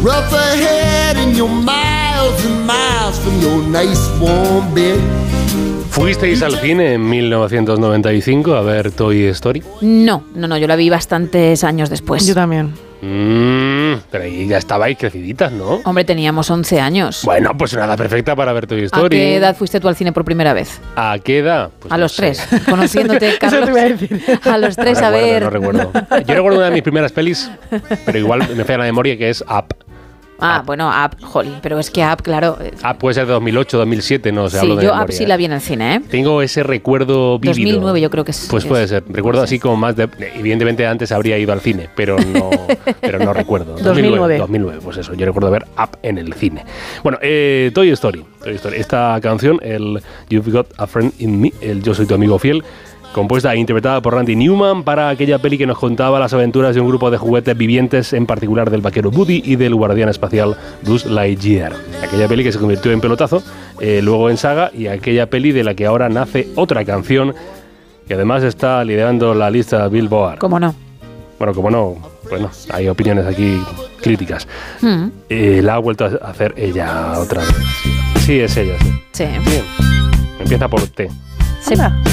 rough ahead and you're miles and miles from your nice warm bed. ¿Fuisteis al cine en 1995 a ver Toy Story? No, yo la vi bastantes años después. Yo también. Pero ahí ya estabais creciditas, ¿no? Hombre, teníamos 11 años. Bueno, pues una edad perfecta para ver Toy ¿A Story. qué edad fuiste tú al cine por primera vez? ¿A qué edad? Pues a no los sé. 3. Conociéndote, Carlos. Eso te iba a decir. A los 3, No a ver. No recuerdo. Yo recuerdo una de mis primeras pelis, pero igual me falla la memoria, que es Up. Bueno, Up, jolín, pero es que Up, claro. Up puede ser de 2008, 2007, no sé, Sí, hablo de yo memoria. Up sí la vi en el cine, ¿eh? Tengo ese recuerdo vívido. 2009 yo creo que es. Pues puede ser. Recuerdo así como más de... Evidentemente antes habría ido al cine, pero no recuerdo. 2009, pues eso. Yo recuerdo ver Up en el cine. Bueno, Toy Story. Esta canción, el You've Got a Friend in Me, el Yo Soy Tu Amigo Fiel, compuesta e interpretada por Randy Newman para aquella peli que nos contaba las aventuras de un grupo de juguetes vivientes, en particular del vaquero Woody y del guardián espacial Buzz Lightyear. Aquella peli que se convirtió en pelotazo, luego en saga, y aquella peli de la que ahora nace otra canción que además está liderando la lista Billboard. ¿Cómo no? Bueno, como no, bueno, hay opiniones aquí críticas. La ha vuelto a hacer ella otra vez. Sí, es ella, sí. Sí. Bien. Empieza por T. Sí.